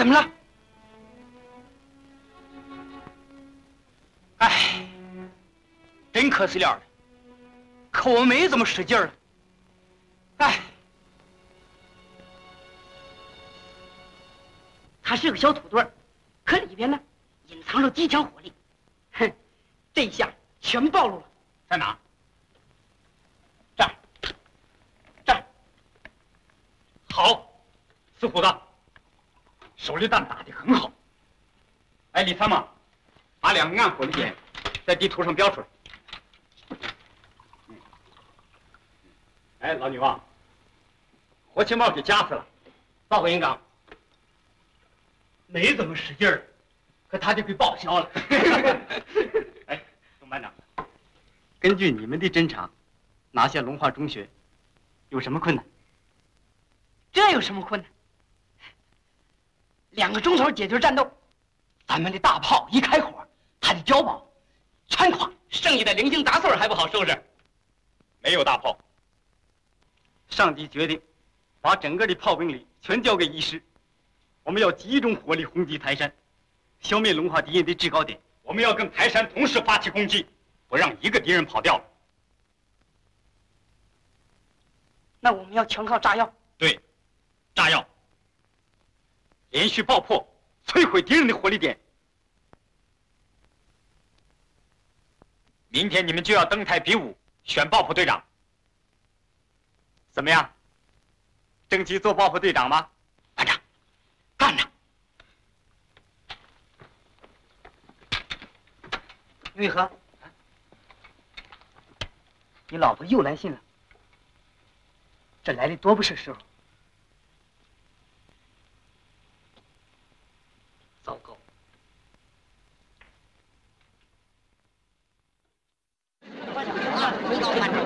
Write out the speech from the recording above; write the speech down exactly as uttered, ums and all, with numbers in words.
怎么了？哎，真可惜了，可我没这么使劲儿。哎， 它是个小土堆儿，可里边呢隐藏着极强火力。哼，这一下全暴露了。 在哪？这儿，这儿。好，死虎子，手榴弹打得很好。哎，李参谋，把两个暗火力点在地图上标出来。哎，老女王，火器帽给夹死了。报告营长，没怎么使劲儿，可他就给报销了。哎，董班长，根据你们的侦查，拿下龙华中学有什么困难？ 这有什么困难？两个钟头解决战斗，咱们的大炮一开火，他的碉堡全垮，剩下的零星杂碎还不好收拾。 没有大炮。上级决定把整个的炮兵力全交给一师，我们要集中火力轰击台山，消灭龙华敌人的制高点。我们要跟台山同时发起攻击，不让一个敌人跑掉了。 那我们要全靠炸药。 对，炸药，连续爆破，摧毁敌人的火力点。明天你们就要登台比武，选爆破队长。怎么样？争取做爆破队长吗？班长，干着！ 玉和，你老婆又来信了，这来的多不是时候。 糟糕！ 班长，